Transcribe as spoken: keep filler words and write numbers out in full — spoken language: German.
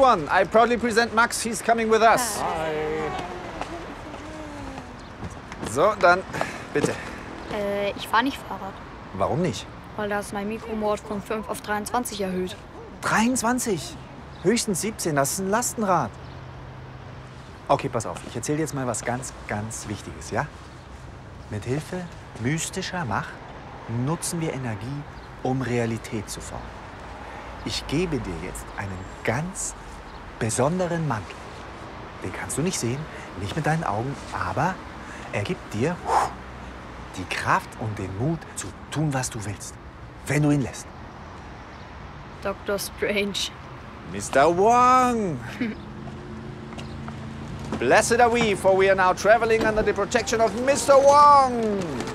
everyone. I proudly present Max. He's coming with us. Hi. So, dann bitte. Äh, ich fahre nicht Fahrrad. Warum nicht? Weil das mein Mikromod von fünf auf dreiundzwanzig erhöht. dreiundzwanzig? Höchstens siebzehn, das ist ein Lastenrad. Okay, pass auf. Ich erzähle dir jetzt mal was ganz, ganz Wichtiges, ja? Mit Hilfe mystischer Macht nutzen wir Energie, um Realität zu formen. Ich gebe dir jetzt einen ganz besonderen Mantel. Den kannst du nicht sehen, nicht mit deinen Augen, aber er gibt dir die Kraft und den Mut zu tun, was du willst, wenn du ihn lässt. Doktor Strange. Mister Wong! Blessed are we, for we are now traveling under the protection of Mister Wong!